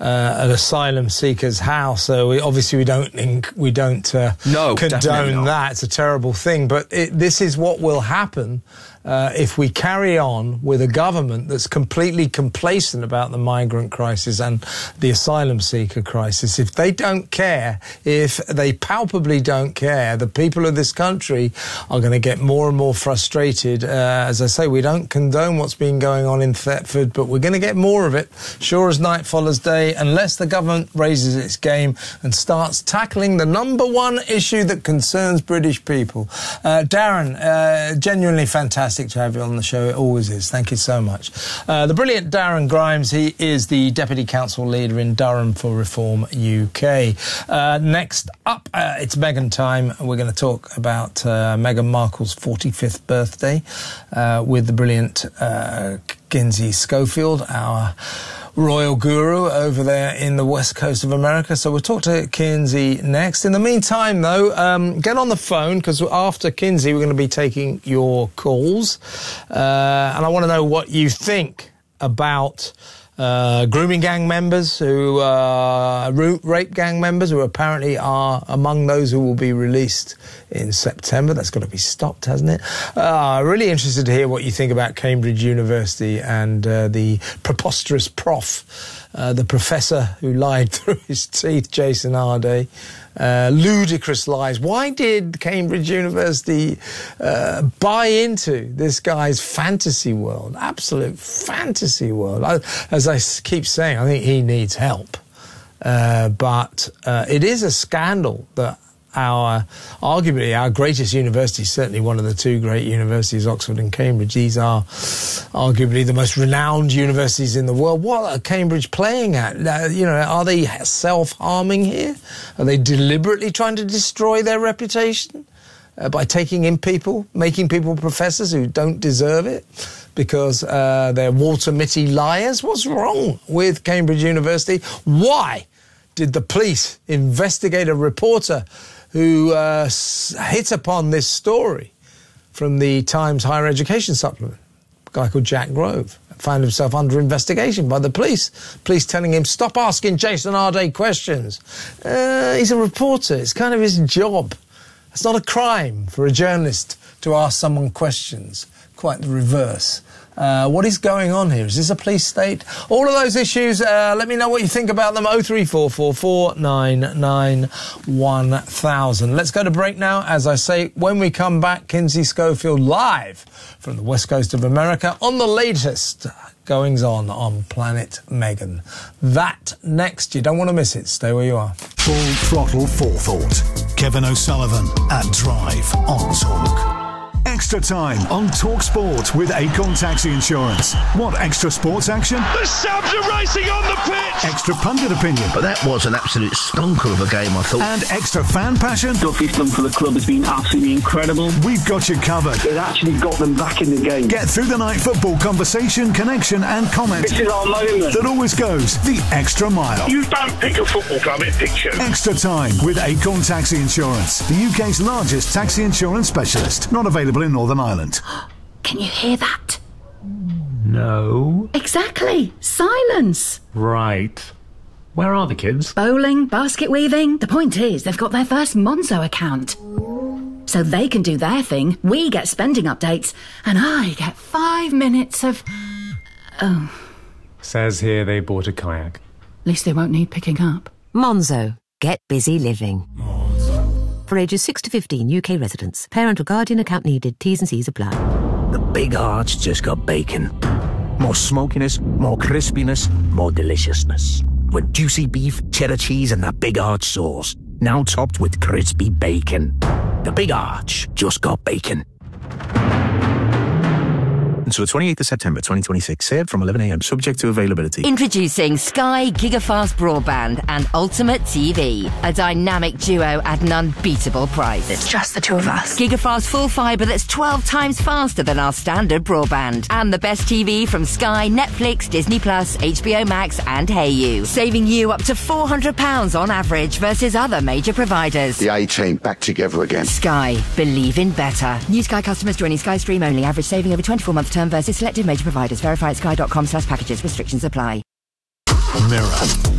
an asylum seeker's house. So we don't condone that. It's a terrible thing. But this is what will happen if we carry on with a government that's completely complacent about the migrant crisis and the asylum seeker crisis. If they don't care, if they palpably don't care, the people of this country are going to get more and more frustrated. As I say, we don't condone what's been going on in Thetford, but we're going to get more of it, sure as night follows day, unless the government raises its game and starts tackling the number one issue that concerns British people. Darren, genuinely fantastic to have you on the show. It always is. Thank you so much. The brilliant Darren Grimes, he is the Deputy Council Leader in Durham for Reform UK. Next up, it's Meghan time. We're going to talk about Meghan Markle's 45th birthday with the brilliant Kinsey Schofield, our royal guru over there in the west coast of America. So we'll talk to Kinsey next. In the meantime, though, get on the phone, because after Kinsey, we're going to be taking your calls. And I want to know what you think about grooming gang members who rape gang members who apparently are among those who will be released in September. That's got to be stopped, hasn't it? Really interested to hear what you think about Cambridge University and the preposterous the professor who lied through his teeth, Jason Arday. Ludicrous lies. Why did Cambridge University buy into this guy's fantasy world? Absolute fantasy world. As I keep saying, I think he needs help. But it is a scandal that arguably our greatest university, certainly one of the two great universities, Oxford and Cambridge, these are arguably the most renowned universities in the world. What are Cambridge playing at? Are they self-harming here? Are they deliberately trying to destroy their reputation by taking in people, making people professors who don't deserve it because they're Walter Mitty liars? What's wrong with Cambridge University? Why did the police investigate a reporter who hit upon this story from the Times Higher Education Supplement, a guy called Jack Grove, found himself under investigation by the police. Police telling him, stop asking Jason Arday questions. He's a reporter. It's kind of his job. It's not a crime for a journalist to ask someone questions. Quite the reverse. What is going on here? Is this a police state? All of those issues, let me know what you think about them. 0344 499 1000. Let's go to break now. As I say, when we come back, Kinsey Schofield live from the west coast of America on the latest goings-on Planet Meghan. That next. You don't want to miss it. Stay where you are. Full Throttle Forethought. Kevin O'Sullivan at Drive on Talk. Extra time on Talk Sport with Acorn Taxi Insurance. Want extra sports action? The Sabs are racing on the pitch! Extra pundit opinion. But that was an absolute stonker of a game, I thought. And extra fan passion. Duffy's done for the club has been absolutely incredible. We've got you covered. It actually got them back in the game. Get through the night football conversation, connection and comment. This is our moment. That always goes the extra mile. You don't pick a football club, it picks you. Extra time with Acorn Taxi Insurance, the UK's largest taxi insurance specialist. Not available in Northern Ireland. Can you hear that? No. Exactly. Silence. Right. Where are the kids? Bowling, basket weaving. The point is, they've got their first Monzo account. So they can do their thing, we get spending updates, and I get 5 minutes of... Oh. Says here they bought a kayak. At least they won't need picking up. Monzo. Get busy living. For ages 6 to 15 UK residents. Parent or guardian account needed. T's and C's apply. The Big Arch just got bacon. More smokiness, more crispiness, more deliciousness. With juicy beef, cheddar cheese and the Big Arch sauce. Now topped with crispy bacon. The Big Arch just got bacon. Until the 28th of September 2026. Served from 11 a.m. Subject to availability. Introducing Sky Gigafast Broadband and Ultimate TV. A dynamic duo at an unbeatable price. It's just the two of us. Gigafast full fibre that's 12 times faster than our standard broadband. And the best TV from Sky, Netflix, Disney+, HBO Max and Hayu. Saving you up to £400 on average versus other major providers. The A-Team back together again. Sky. Believe in better. New Sky customers joining Sky Stream only. Average saving over 24-month term versus selected major providers. Verify at sky.com/packages. Restrictions apply. Mirror.